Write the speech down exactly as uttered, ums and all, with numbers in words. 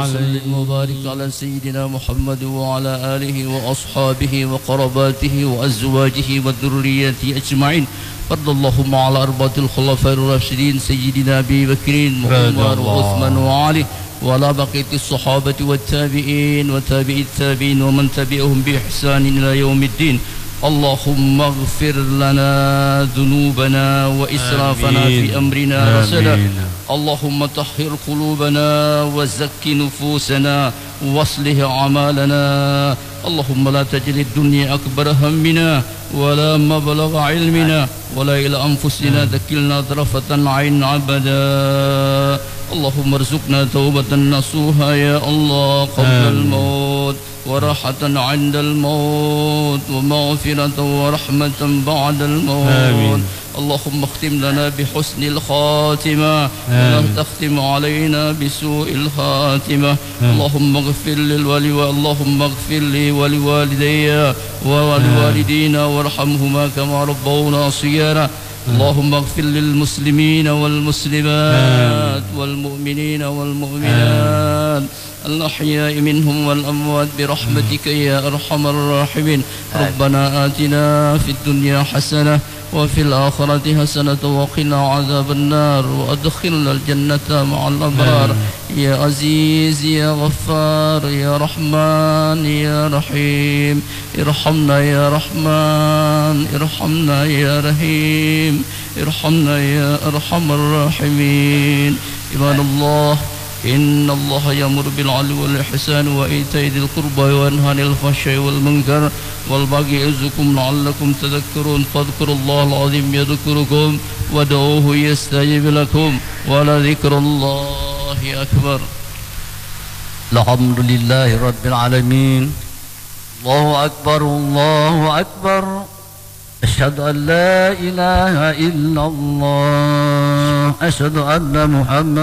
وسلم وبارك على سيدنا محمد وعلى آله وأصحابه وقرباته وأزواجه وذريته أجمعين. وارض اللهم على أربعة الخلفاء الراشدين سيدنا أبي بكر وعمر وعثمان وعلي وعلى بقية الصحابة والتابعين وتابع التابعين ومن تبعهم بإحسان إلى يوم الدين. اللهم اغفر لنا ذنوبنا وإسرافنا في أمرنا رشدا. اللهم طهر قلوبنا وزك نفوسنا واصلح أعمالنا. اللهم لا تجعل الدنيا أكبر همنا ولا مبلغ علمنا ولا إلى أنفسنا تكلنا طرفة عين عبدا. اللهم ارزقنا توبة نصوحا يا الله قبل الموت وراحة عند الموت ومغفرة ورحمة بعد الموت. اللهم اختم لنا بحسن الخاتمة ولا تختم علينا بسوء الخاتمة. اللهم اغفر للولي اللهم اغفر لي ولوالدي ولوالدينا وارحمهما كما ربونا صغارا. اللهم اغفر للمسلمين والمسلمات والمؤمنين والمؤمنات الأحياء منهم والأموات برحمتك يا أرحم الراحمين. ربنا آتنا في الدنيا حسنة وفي الآخرة حسنة وقنا عذاب النار وأدخلنا الجنة مع الأبرار. يا عزيز يا غفار يا رحمن يا رحيم ارحمنا يا رحمن ارحمنا يا رحيم ارحمنا يا أرحم الراحمين. عباد الله إن الله يأمر بالعدل والإحسان وإيتاء ذي القربى وينهى عن الفحشاء والمنكر والبغي يعظكم لعلكم تذكرون. فاذكروا الله العظيم يذكركم وادعوه يستجب لكم ولذكر الله أكبر. الحمد لله رب العالمين. الله أكبر الله أكبر. أشهد أن لا إله إلا الله. أشهد أن محمد